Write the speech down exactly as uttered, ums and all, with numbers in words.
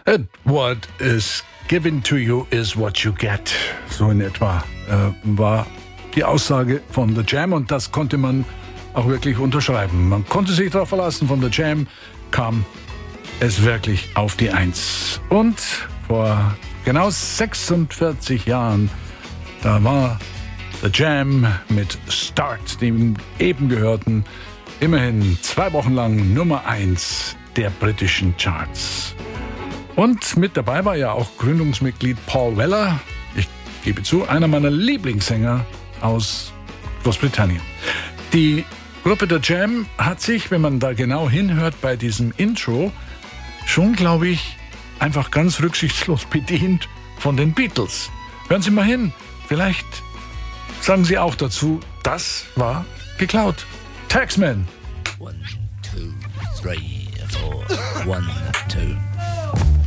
What is given to you is what you get. So in etwa äh, war die Aussage von The Jam und das konnte man auch wirklich unterschreiben. Man konnte sich darauf verlassen, von The Jam kam es wirklich auf die Eins. Und vor genau sechsundvierzig Jahren, da war The Jam mit Start, dem eben gehörten, immerhin zwei Wochen lang Nummer eins der britischen Charts. Und mit dabei war ja auch Gründungsmitglied Paul Weller. Ich gebe zu, einer meiner Lieblingssänger aus Großbritannien. Die Gruppe The Jam hat sich, wenn man da genau hinhört bei diesem Intro, schon, glaube ich, einfach ganz rücksichtslos bedient von den Beatles. Hören Sie mal hin, vielleicht sagen Sie auch dazu, das war geklaut. Taxman. One, two, three, four. One, two.